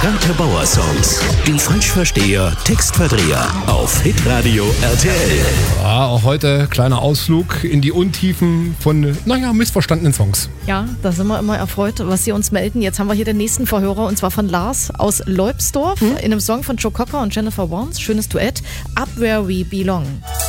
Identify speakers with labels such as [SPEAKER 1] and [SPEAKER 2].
[SPEAKER 1] Franke Bauer Songs. Die Falschversteher, Textverdreher auf Hitradio RTL.
[SPEAKER 2] Ja, auch heute kleiner Ausflug in die Untiefen von, missverstandenen Songs.
[SPEAKER 3] Ja, da sind wir immer erfreut, was Sie uns melden. Jetzt haben wir hier den nächsten Verhörer und zwar von Lars aus Leubsdorf in einem Song von Joe Cocker und Jennifer Warnes. Schönes Duett. Up Where We Belong.